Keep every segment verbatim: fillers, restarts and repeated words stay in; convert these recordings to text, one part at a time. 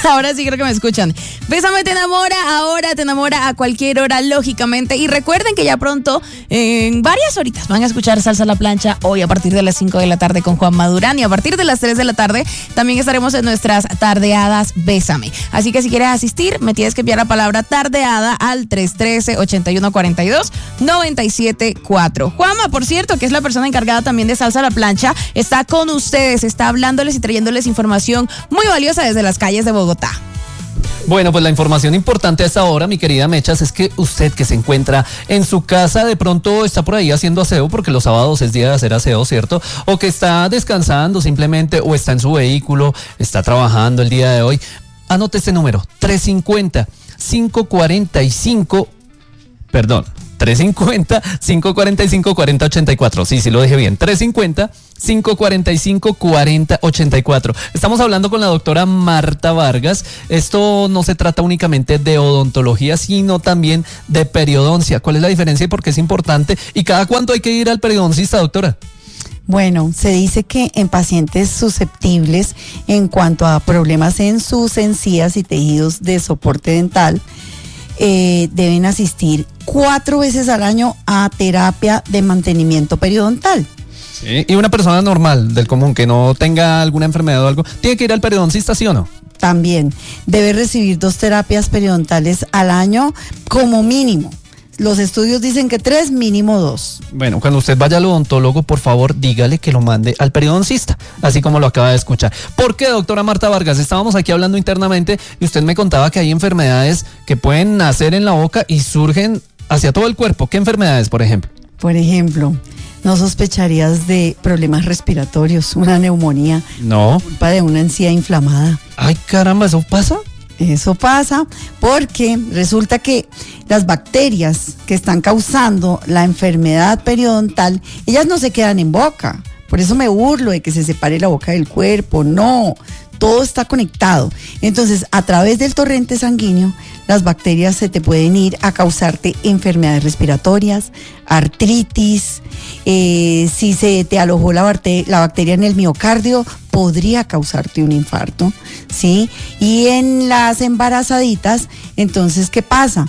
Ahora sí creo que me escuchan. Bésame te enamora, ahora te enamora a cualquier hora, lógicamente. Y recuerden que ya pronto, en varias horitas, van a escuchar Salsa a la Plancha hoy a partir de las cinco de la tarde con Juan Madurán. Y a partir de las tres de la tarde también estaremos en nuestras tardeadas Bésame. Así que si quieres asistir, me tienes que enviar la palabra tardeada al tres uno tres, ocho uno cuatro dos, nueve siete cuatro. Juanma, por cierto, que es la persona encargada también de Salsa a la Plancha, está con ustedes, está hablándoles y trayéndoles información muy valiosa desde las calles de Bogotá. Bueno, pues la información importante a esta hora, mi querida Mechas, es que usted que se encuentra en su casa, de pronto está por ahí haciendo aseo, porque los sábados es día de hacer aseo, ¿cierto? O que está descansando simplemente, o está en su vehículo, está trabajando el día de hoy. Anote este número, tres cinco cero, cinco cuatro cinco, perdón, tres cinco cero, cinco cuatro cinco, cuatro cero ocho cuatro. Sí, sí lo dije bien. tres cinco cero, cinco cuatro cinco, cuatro cero ocho cuatro. Estamos hablando con la doctora Marta Vargas. Esto no se trata únicamente de odontología, sino también de periodoncia. ¿Cuál es la diferencia y por qué es importante? ¿Y cada cuánto hay que ir al periodoncista, doctora? Bueno, se dice que en pacientes susceptibles en cuanto a problemas en sus encías y tejidos de soporte dental, eh, deben asistir cuatro veces al año a terapia de mantenimiento periodontal. Sí, y una persona normal, del común, que no tenga alguna enfermedad o algo, ¿tiene que ir al periodoncista, sí o no? También debe recibir dos terapias periodontales al año como mínimo. Los estudios dicen que tres, mínimo dos. Bueno, cuando usted vaya al odontólogo, por favor, dígale que lo mande al periodoncista, así como lo acaba de escuchar. ¿Por qué, doctora Marta Vargas? Estábamos aquí hablando internamente y usted me contaba que hay enfermedades que pueden nacer en la boca y surgen hacia todo el cuerpo. ¿Qué enfermedades, por ejemplo? Por ejemplo, ¿no sospecharías de problemas respiratorios, una neumonía? No. Por culpa de una encía inflamada. Ay, caramba, ¿eso pasa? Eso pasa porque resulta que las bacterias que están causando la enfermedad periodontal, ellas no se quedan en boca. Por eso me burlo de que se separe la boca del cuerpo. No, todo está conectado. Entonces, a través del torrente sanguíneo, las bacterias se te pueden ir a causarte enfermedades respiratorias, artritis. Eh, si se te alojó la, bacter- la bacteria en el miocardio, podría causarte un infarto, ¿sí? Y en las embarazaditas, entonces, ¿qué pasa?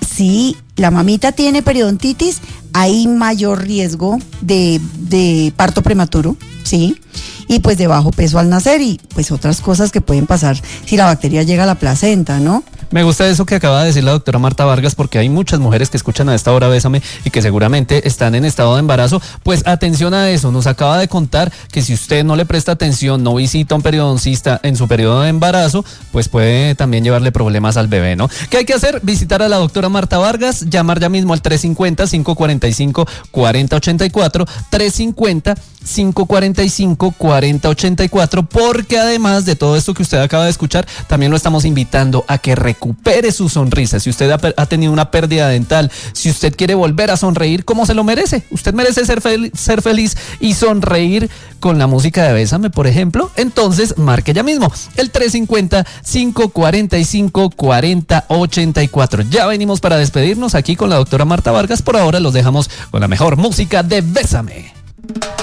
Si la mamita tiene periodontitis, hay mayor riesgo de, de parto prematuro, ¿sí? Y pues de bajo peso al nacer y pues otras cosas que pueden pasar si la bacteria llega a la placenta, ¿no? Me gusta eso que acaba de decir la doctora Marta Vargas, porque hay muchas mujeres que escuchan a esta hora Bésame y que seguramente están en estado de embarazo. Pues atención a eso, nos acaba de contar que si usted no le presta atención, no visita a un periodoncista en su periodo de embarazo, pues puede también llevarle problemas al bebé, ¿no? ¿Qué hay que hacer? Visitar a la doctora Marta Vargas, llamar ya mismo al tres cinco cero, cinco cuatro cinco, cuatro cero ocho cuatro, tres cinco cero, cinco cuatro cinco, cuatro cero ocho cuatro, porque además de todo esto que usted acaba de escuchar, también lo estamos invitando a que recupere su sonrisa. Si usted ha, ha tenido una pérdida dental, si usted quiere volver a sonreír como se lo merece, usted merece ser, fel- ser feliz y sonreír con la música de Bésame, por ejemplo, entonces marque ya mismo el tres cinco cero, cinco cuatro cinco, cuatro cero ocho cuatro. Ya venimos para despedirnos aquí con la doctora Marta Vargas. Por ahora los dejamos con la mejor música de Bésame.